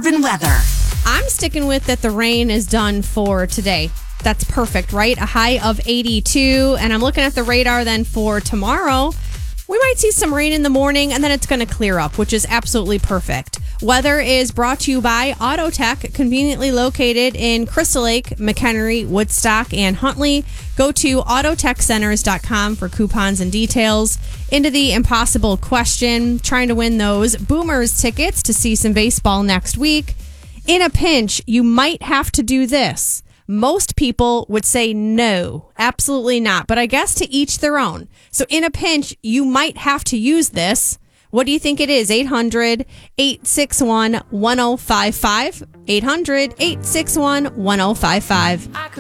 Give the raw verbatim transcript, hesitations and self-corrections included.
Suburban weather. I'm sticking with that the rain is done for today. That's perfect, right? A high of eighty-two. And I'm looking at the radar then for tomorrow. We might see some rain in the morning and then it's going to clear up, which is absolutely perfect. Weather is brought to you by Autotech, conveniently located in Crystal Lake, McHenry, Woodstock, and Huntley. Go to autotech centers dot com for coupons and details. Into the impossible question, trying to win those Boomers tickets to see some baseball next week. In a pinch, you might have to do this. Most people would say no, absolutely not. But I guess to each their own. So in a pinch, you might have to use this. What do you think it is? eight hundred, eight six one, one oh five five. eight hundred, eight six one, one oh five five.